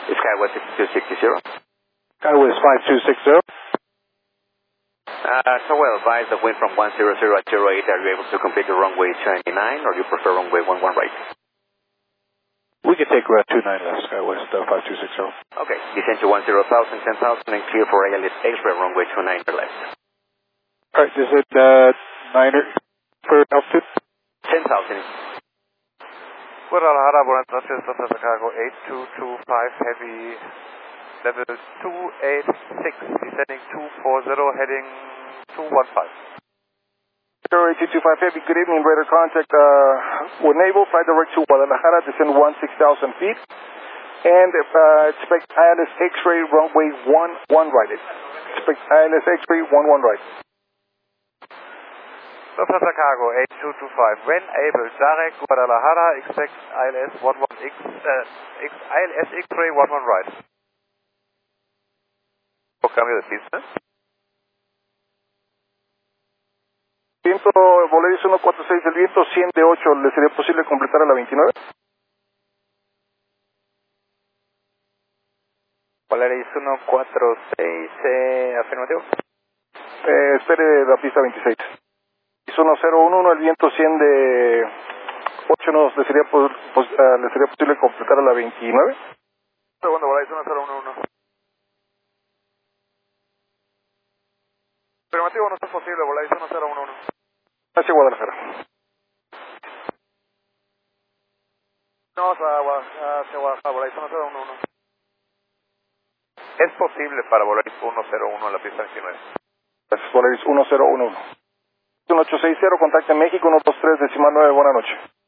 Skywest 6260. Skywest 5260. So well advised, the wind from 100 at 08. Are you able to complete the runway 29 or you prefer runway 11 right? We can take 29 left, Skywest 5260. Okay, descend to 10,000, 10,000 and clear for ALS X-ray runway 29 left. Alright, is it 9er for altitude? 10,000. Guadalajara, buenas noches, Santa Chicago 8225 heavy, level 286, descending 240, heading 215. 8225 Heavy, good evening, radar contact with Naval, flight direct to Guadalajara, descend 16,000 feet, and expect ILS X-ray runway 11 right. Expect ILS X-ray 11 right. Santa Chicago 8225, when able, direct Guadalajara, expect ILS 11X, ILS X-ray 11 right. Cambio de pista. Viento, Volaris 146 del viento, 100 de 8, ¿le sería posible completar a la 29? Volaris 146, afirmativo. Espere la pista 26. Es 1011, el viento 100 de 8 nodos, ¿le sería posible completar a la 29? Segundo, Volaris 1011. Afirmativo, no es posible, Volaris 1011. Hacia Guadalajara. No, hacia Guadalajara, Volaris 1011. Es posible para Volaris 101 en la pista 29. Gracias, Volaris 1011. 1860, contacto en México, 123, decimal 9, buenas noches.